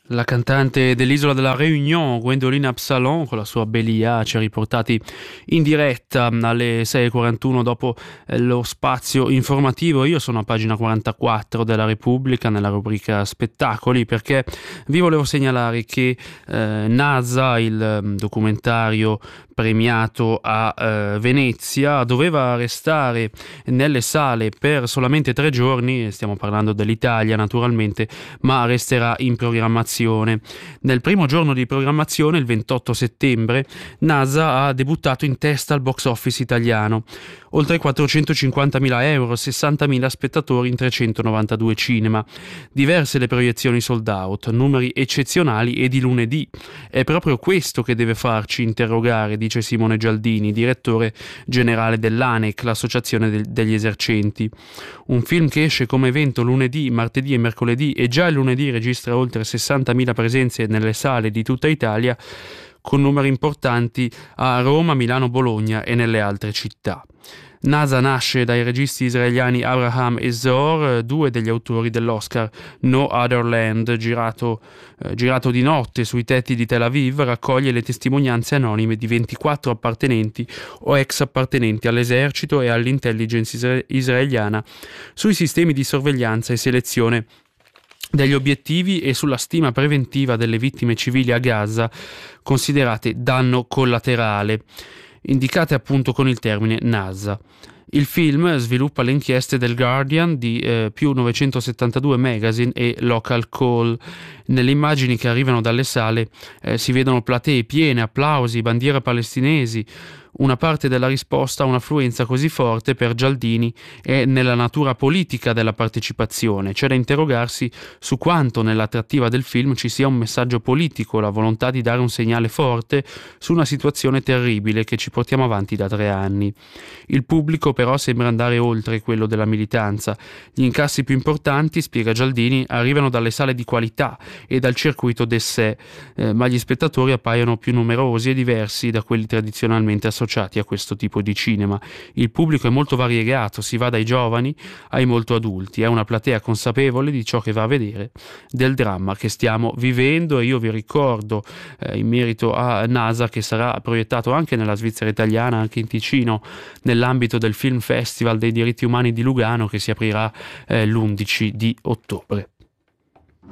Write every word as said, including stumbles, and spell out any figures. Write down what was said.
La cantante dell'isola della Réunion, Gwendoline Absalon, con la sua Belia, ci ha riportati in diretta alle sei e quarantuno dopo eh, lo spazio informativo. Io sono a pagina quarantaquattro della Repubblica, nella rubrica spettacoli, perché vi volevo segnalare che eh, NASA, il eh, documentario premiato a eh, Venezia, doveva restare nelle sale per solamente tre giorni, stiamo parlando dell'Italia naturalmente, ma resterà in programmazione. Nel primo giorno di programmazione, il ventotto settembre, NASA ha debuttato in testa al box office italiano. Oltre quattrocentocinquantamila euro, sessantamila spettatori in trecentonovantadue cinema. Diverse le proiezioni sold out, numeri eccezionali e di lunedì. È proprio questo che deve farci interrogare, dice Simone Gialdini, direttore generale dell'A N E C, l'associazione de- degli esercenti. Un film che esce come evento lunedì, martedì e mercoledì e già il lunedì registra oltre sessantamila presenze nelle sale di tutta Italia, con numeri importanti a Roma, Milano, Bologna e nelle altre città. NASA nasce dai registi israeliani Abraham e Zor, due degli autori dell'Oscar No Other Land, girato, eh, girato di notte sui tetti di Tel Aviv. Raccoglie le testimonianze anonime di ventiquattro appartenenti o ex appartenenti all'esercito e all'intelligence isra- israeliana sui sistemi di sorveglianza e selezione degli obiettivi e sulla stima preventiva delle vittime civili a Gaza, considerate danno collaterale, indicate appunto con il termine NASA. Il film sviluppa le inchieste del Guardian, di eh, più novecentosettantadue Magazine e Local Call. Nelle immagini che arrivano dalle sale eh, si vedono platee piene, applausi, bandiere palestinesi. Una parte della risposta a un'affluenza così forte per Gialdini è nella natura politica della partecipazione. C'è da interrogarsi su quanto nell'attrattiva del film ci sia un messaggio politico, la volontà di dare un segnale forte su una situazione terribile che ci portiamo avanti da tre anni. Il pubblico però sembra andare oltre quello della militanza. Gli incassi più importanti, spiega Gialdini, arrivano dalle sale di qualità e dal circuito d'essai, eh, ma gli spettatori appaiono più numerosi e diversi da quelli tradizionalmente associati a questo tipo di cinema. Il pubblico è molto variegato, si va dai giovani ai molto adulti, è una platea consapevole di ciò che va a vedere, del dramma che stiamo vivendo. E io vi ricordo eh, in merito a NASA che sarà proiettato anche nella Svizzera italiana, anche in Ticino, nell'ambito del Film Festival dei diritti umani di Lugano, che si aprirà eh, l'undici di ottobre.